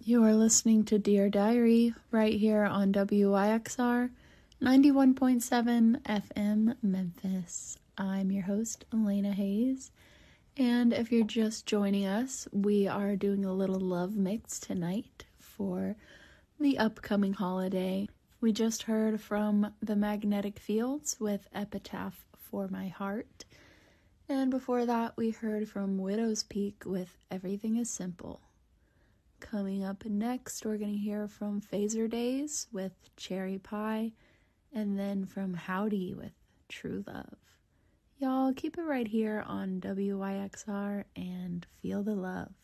You are listening to Dear Diary right here on WYXR 91.7 FM Memphis. I'm your host, Elena Hayes, and if you're just joining us, we are doing a little love mix tonight for the upcoming holiday. We just heard from The Magnetic Fields with Epitaph for My Heart, and before that we heard from Widow's Peak with Everything is Simple. Coming up next, we're going to hear from Phaser Days with Cherry Pie, and then from Howdy with True Love. Y'all keep it right here on WYXR and feel the love.